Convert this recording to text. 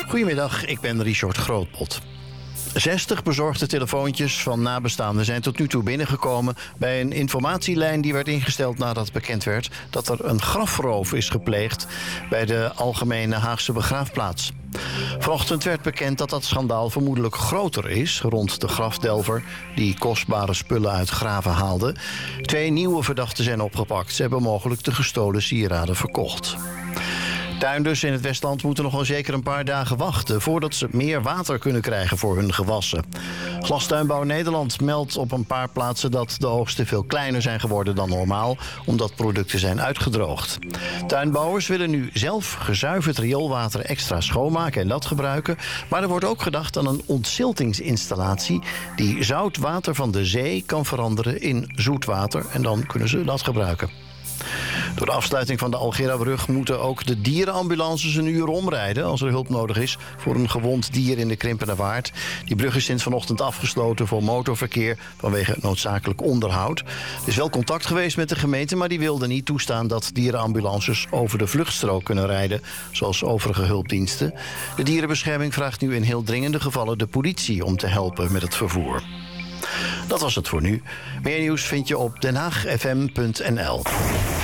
Goedemiddag, ik ben Richard Grootpot. 60 bezorgde telefoontjes van nabestaanden zijn tot nu toe binnengekomen bij een informatielijn die werd ingesteld nadat bekend werd dat er een grafroof is gepleegd bij de Algemene Haagse Begraafplaats. Vanochtend werd bekend dat dat schandaal vermoedelijk groter is rond de grafdelver die kostbare spullen uit graven haalde. 2 nieuwe verdachten zijn opgepakt. Ze hebben mogelijk de gestolen sieraden verkocht. Tuinders in het Westland moeten nog wel zeker een paar dagen wachten voordat ze meer water kunnen krijgen voor hun gewassen. Glastuinbouw Nederland meldt op een paar plaatsen dat de oogsten veel kleiner zijn geworden dan normaal, omdat producten zijn uitgedroogd. Tuinbouwers willen nu zelf gezuiverd rioolwater extra schoonmaken en dat gebruiken, maar er wordt ook gedacht aan een ontziltingsinstallatie die zout water van de zee kan veranderen in zoet water en dan kunnen ze dat gebruiken. Door de afsluiting van de Algerabrug moeten ook de dierenambulances een uur omrijden als er hulp nodig is voor een gewond dier in de Krimpenerwaard. Die brug is sinds vanochtend afgesloten voor motorverkeer vanwege noodzakelijk onderhoud. Er is wel contact geweest met de gemeente, maar die wilde niet toestaan dat dierenambulances over de vluchtstrook kunnen rijden, zoals overige hulpdiensten. De dierenbescherming vraagt nu in heel dringende gevallen de politie om te helpen met het vervoer. Dat was het voor nu. Meer nieuws vind je op denhaagfm.nl.